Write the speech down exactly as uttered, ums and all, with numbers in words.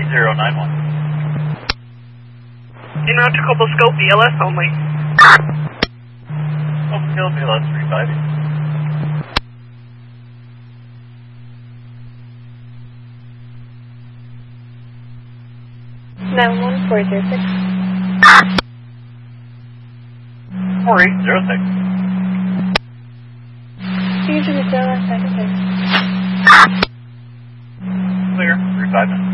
zero nine one. In route to Cobblescope, B L S only. Cobblescope, B L S three five eight. nine one four zero six. four eight zero six. Fusion is zero last second, sir. Clear, three five nine.